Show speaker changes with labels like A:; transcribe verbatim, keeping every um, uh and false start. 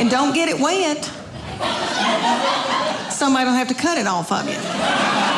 A: And don't get it wet. Somebody will have to cut it off of you.